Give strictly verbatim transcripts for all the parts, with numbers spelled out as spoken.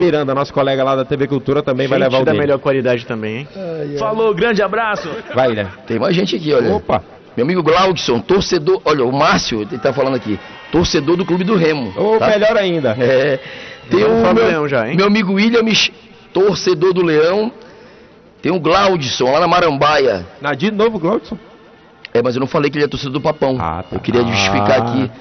Miranda, nosso colega lá da T V Cultura, também gente vai levar o da dele. melhor qualidade também, hein? Ai, ai. Falou, grande abraço. Vai, né? Tem mais gente aqui, olha. Opa. Meu amigo Glaudson, torcedor, olha, o Márcio, ele tá falando aqui, torcedor do Clube do Remo. Ou tá? melhor ainda. É, tem o meu, Leão já, hein? meu amigo Williams, torcedor do Leão. Tem o Glaudson, lá na Marambaia. Na de novo, Glaudson? É, mas eu não falei que ele é torcedor do Papão. Ah, tá. Eu queria justificar Ah. aqui.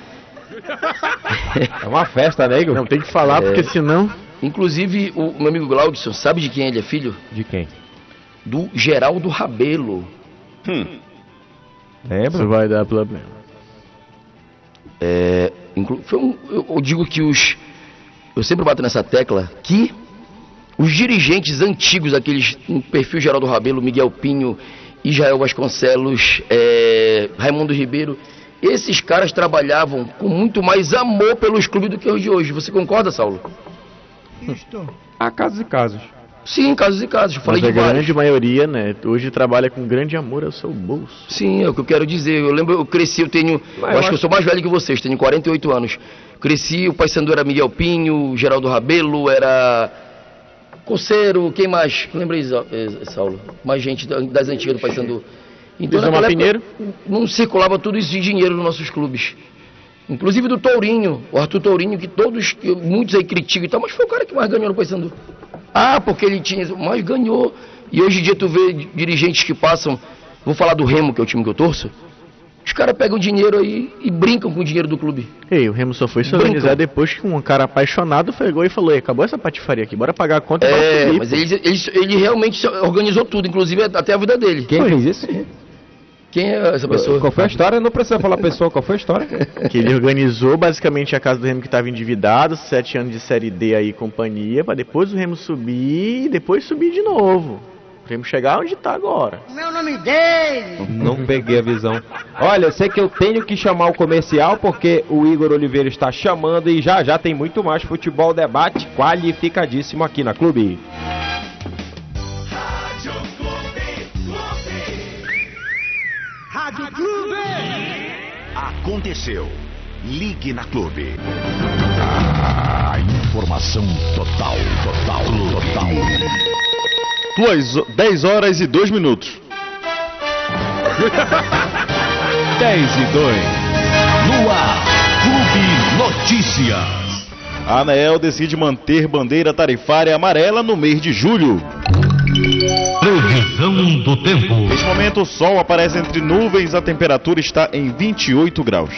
É uma festa, né, Igor? Não, tem que falar, É. porque senão... Inclusive, o meu amigo Glaudson, sabe de quem ele é filho? De quem? Do Geraldo Rabelo. Hum. Lembra? Isso vai dar problema. É, inclu- foi um, eu, eu digo que os... Eu sempre bato nessa tecla que os dirigentes antigos, aqueles no perfil Geraldo Rabelo, Miguel Pinho, Israel Vasconcelos, é, Raimundo Ribeiro, esses caras trabalhavam com muito mais amor pelos clubes do que os de hoje. Você concorda, Saulo? Há casos e casos. Sim, casos e casos. Eu falei Mas a de vários. grande maioria, né, hoje trabalha com grande amor ao seu bolso. Sim, é o que eu quero dizer. Eu lembro, eu cresci, eu tenho... Mas eu eu acho que eu acho- sou mais velho que vocês, tenho quarenta e oito anos. Cresci, o Paysandu era Miguel Pinho, Geraldo Rabelo, era... Coceiro, quem mais? Lembra aí, Sa- eh, Saulo? Mais gente da- das antigas do Paysandu. Então, Bisomar naquela época, Pinheiro? não circulava tudo isso de dinheiro nos nossos clubes. Inclusive do Tourinho, o Arthur Tourinho, que todos, que muitos aí criticam e tal, mas foi o cara que mais ganhou no Paysandu. Ah, porque ele tinha, mas ganhou. E hoje em dia tu vê dirigentes que passam, vou falar do Remo, que é o time que eu torço, os caras pegam dinheiro aí e brincam com o dinheiro do clube. Ei, o Remo só foi se Brinca. organizar depois que um cara apaixonado pegou e falou: "Ei, acabou essa patifaria aqui, bora pagar a conta e bora É, subir, mas pô." ele, ele, ele realmente se organizou tudo, inclusive até a vida dele. Quem fez isso? Quem é essa pessoa? Qual foi a história? Não precisa falar pessoa, qual foi a história? Que ele organizou basicamente a casa do Remo que estava endividado, sete anos de Série D aí, companhia, pra depois o Remo subir e depois subir de novo. O Remo chegar onde tá agora. Meu nome dele! Não peguei a visão. Olha, eu sei que eu tenho que chamar o comercial porque o Igor Oliveira está chamando e já já tem muito mais futebol debate qualificadíssimo aqui na Clube. Rádio Clube! Aconteceu. Ligue na Clube. A informação total, total, total. Duas, dez horas e dois minutos. dez e dois. No ar, Clube Notícias. A ANEEL decide manter bandeira tarifária amarela no mês de julho. Previsão do tempo. Neste momento, o sol aparece entre nuvens, a temperatura está em vinte e oito graus.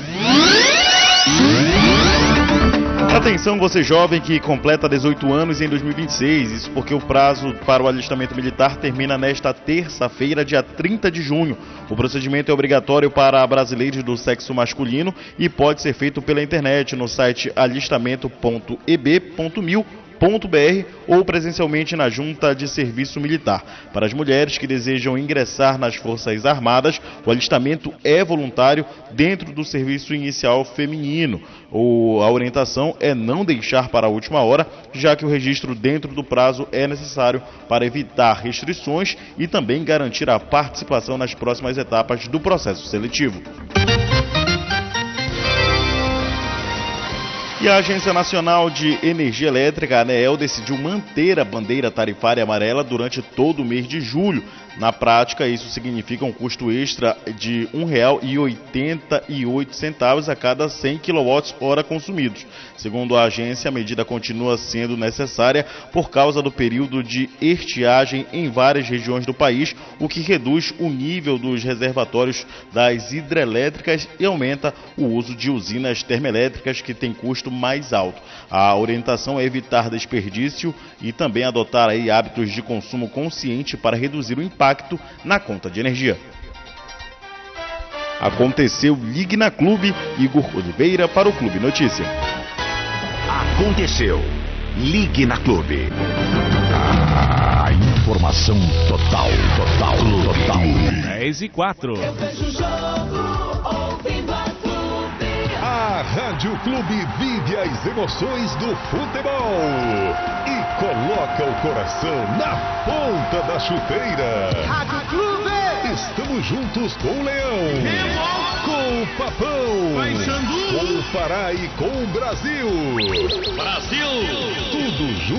Atenção, você jovem que completa dezoito anos em dois mil e vinte e seis, isso porque o prazo para o alistamento militar termina nesta terça-feira, dia trinta de junho. O procedimento é obrigatório para brasileiros do sexo masculino e pode ser feito pela internet no site alistamento ponto e b ponto mil ponto b r ou presencialmente na Junta de Serviço Militar. Para as mulheres que desejam ingressar nas Forças Armadas, o alistamento é voluntário dentro do serviço inicial feminino. O, a orientação é não deixar para a última hora, já que o registro dentro do prazo é necessário para evitar restrições e também garantir a participação nas próximas etapas do processo seletivo. E a Agência Nacional de Energia Elétrica, a ANEEL, decidiu manter a bandeira tarifária amarela durante todo o mês de julho. Na prática, isso significa um custo extra de um real e oitenta e oito centavos a cada cem quilowatts-hora consumidos. Segundo a agência, a medida continua sendo necessária por causa do período de estiagem em várias regiões do país, o que reduz o nível dos reservatórios das hidrelétricas e aumenta o uso de usinas termoelétricas que têm custo mais alto. A orientação é evitar desperdício e também adotar aí hábitos de consumo consciente para reduzir o impacto na conta de energia. Aconteceu, ligue na Clube, Igor Oliveira para o Clube Notícia. Aconteceu. Ligue na Clube. A informação total, total, total. dez e quatro. Eu vejo o jogo ouvindo a Clube. A Rádio Clube vive as emoções do futebol e coloca o coração na ponta da chuteira. Rádio Clube! Estamos juntos com o Leão. com o Papão, com o Pará e com o Brasil. Brasil! Tudo junto.